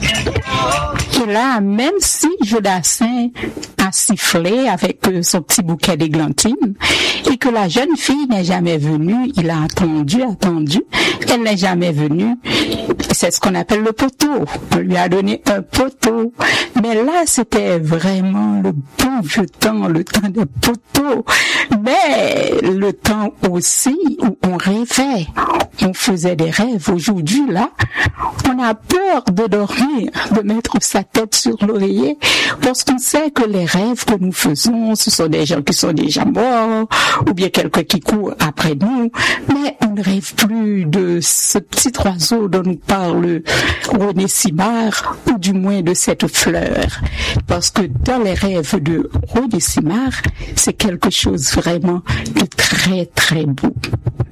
Et là, même si Jodassin a sifflé avec son petit bouquet d'églantines et que la jeune fille n'est jamais venue, il a attendu, elle n'est jamais venue. C'est ce qu'on appelle le poteau. On lui a donné un poteau. Mais là, c'était vraiment le bon vieux temps, le temps des poteaux. Mais le temps aussi où on rêvait, on faisait des rêves. Aujourd'hui, là, on a peur de dormir, de mettre sa tête sur l'oreiller, parce qu'on sait que les rêves que nous faisons, ce sont des gens qui sont déjà morts, ou bien quelqu'un qui court après nous, mais on ne rêve plus de ce petit oiseau dont nous parle René Simard, ou du moins de cette fleur, parce que dans les rêves de René Simard, c'est quelque chose vraiment de très très beau.